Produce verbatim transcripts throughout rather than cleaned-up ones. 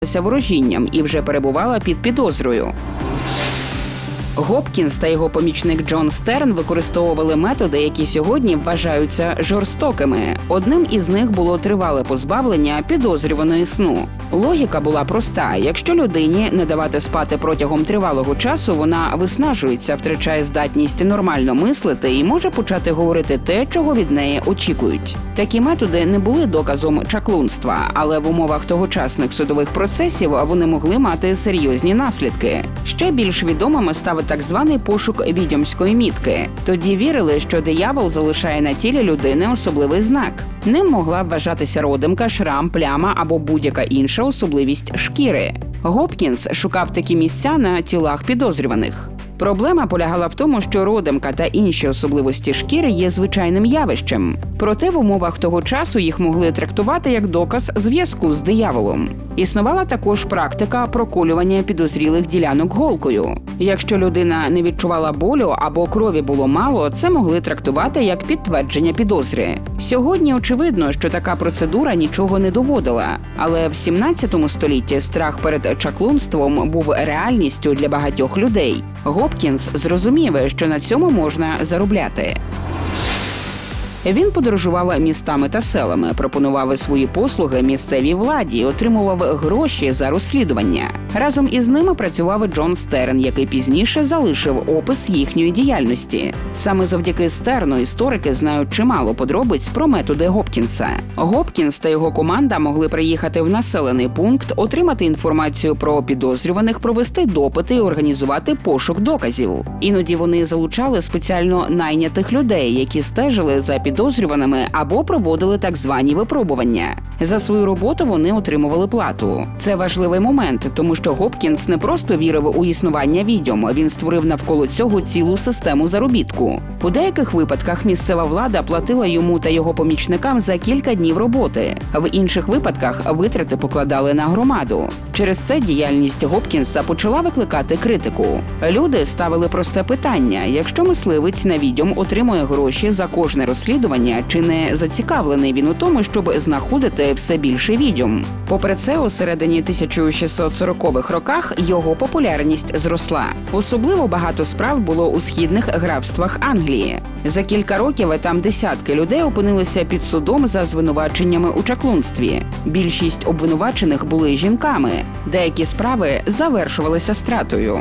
ворожінням і вже перебувала під підозрою. Гопкінс та його помічник Джон Стерн використовували методи, які сьогодні вважаються жорстокими. Одним із них було тривале позбавлення підозрюваної сну. Логіка була проста. Якщо людині не давати спати протягом тривалого часу, вона виснажується, втрачає здатність нормально мислити і може почати говорити те, чого від неї очікують. Такі методи не були доказом чаклунства, але в умовах тогочасних судових процесів вони могли мати серйозні наслідки. Ще більш відомими став так званий пошук відьомської мітки. Тоді вірили, що диявол залишає на тілі людини особливий знак. Ним могла вважатися родимка, шрам, пляма або будь-яка інша особливість шкіри. Гопкінс шукав такі місця на тілах підозрюваних. Проблема полягала в тому, що родимка та інші особливості шкіри є звичайним явищем. Проте в умовах того часу їх могли трактувати як доказ зв'язку з дияволом. Існувала також практика проколювання підозрілих ділянок голкою. Якщо людина не відчувала болю або крові було мало, це могли трактувати як підтвердження підозри. Сьогодні очевидно, що така процедура нічого не доводила. Але в сімнадцятому столітті страх перед чаклунством був реальністю для багатьох людей. Гопкінс зрозумів, що на цьому можна заробляти. Він подорожував містами та селами, пропонував свої послуги місцевій владі і отримував гроші за розслідування. Разом із ними працював Джон Стерн, який пізніше залишив опис їхньої діяльності. Саме завдяки Стерну історики знають чимало подробиць про методи Гопкінса. Гопкінс та його команда могли приїхати в населений пункт, отримати інформацію про підозрюваних, провести допити і організувати пошук доказів. Іноді вони залучали спеціально найнятих людей, які стежили за підозрюваними підозрюваними або проводили так звані випробування. За свою роботу вони отримували плату. Це важливий момент, тому що Гопкінс не просто вірив у існування відьом, він створив навколо цього цілу систему заробітку. У деяких випадках місцева влада платила йому та його помічникам за кілька днів роботи. В інших випадках витрати покладали на громаду. Через це діяльність Гопкінса почала викликати критику. Люди ставили просте питання: якщо мисливець на відьом отримує гроші за кожне розслідування, чи не зацікавлений він у тому, щоб знаходити все більше відьом? Попри це, у середині тисяча шістсот сорокових роках його популярність зросла. Особливо багато справ було у східних графствах Англії. За кілька років там десятки людей опинилися під судом за звинуваченнями у чаклунстві. Більшість обвинувачених були жінками. Деякі справи завершувалися стратою.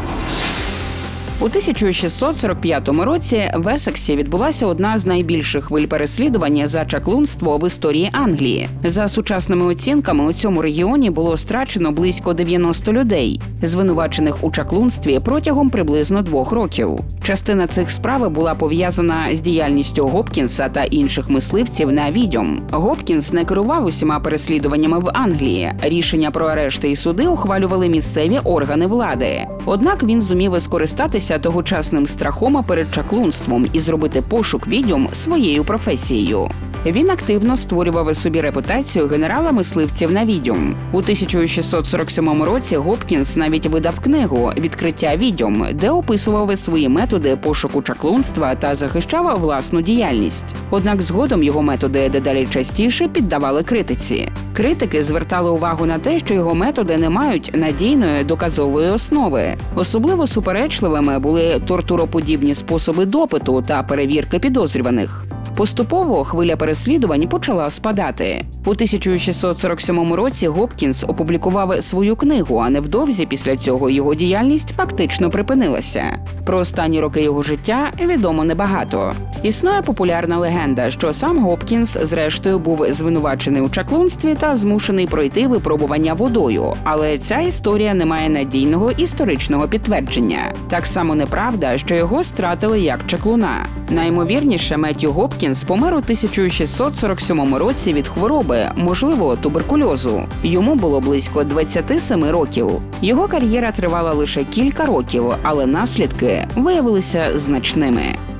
У тисяча шістсот сорок п'ятому році в Есексі відбулася одна з найбільших хвиль переслідування за чаклунство в історії Англії. За сучасними оцінками, у цьому регіоні було страчено близько дев'яноста людей, звинувачених у чаклунстві протягом приблизно двох років. Частина цих справ була пов'язана з діяльністю Гопкінса та інших мисливців на відьом. Гопкінс не керував усіма переслідуваннями в Англії. Рішення про арешти і суди ухвалювали місцеві органи влади. Однак він зумів скористатися тогочасним страхом перед чаклунством і зробити пошук відьом своєю професією. Він активно створював собі репутацію генерала мисливців на відьом. У тисяча шістсот сорок сьомому році Гопкінс навіть видав книгу «Відкриття відьом», де описував свої методи пошуку чаклунства та захищав власну діяльність. Однак згодом його методи дедалі частіше піддавали критиці. Критики звертали увагу на те, що його методи не мають надійної доказової основи. Особливо суперечливими були тортуроподібні способи допиту та перевірки підозрюваних. Поступово хвиля переслідувань почала спадати. У тисяча шістсот сорок сьомому році Гопкінс опублікував свою книгу, а невдовзі після цього його діяльність фактично припинилася. Про останні роки його життя відомо небагато. Існує популярна легенда, що сам Гопкінс зрештою був звинувачений у чаклунстві та змушений пройти випробування водою, але ця історія не має надійного історичного підтвердження. Так само неправда, що його стратили як чаклуна. Наймовірніше, Меттью Гопкінс помер у тисяча шістсот сорок сьомому році від хвороби, можливо, туберкульозу. Йому було близько двадцяти семи років. Його кар'єра тривала лише кілька років, але наслідки виявилися значними.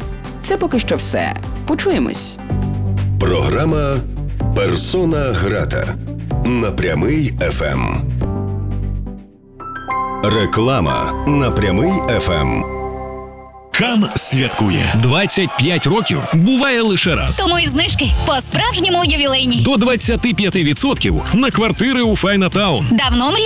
Це поки що все. Почуємось. Програма «Персона грата» на Прямий еф ем. Реклама на Прямий еф ем. Кан святкує. двадцять п'ять років буває лише раз. Тому і знижки по-справжньому ювілейні. До двадцять п'ять відсотків на квартири у Файнатаун. Давно мріяли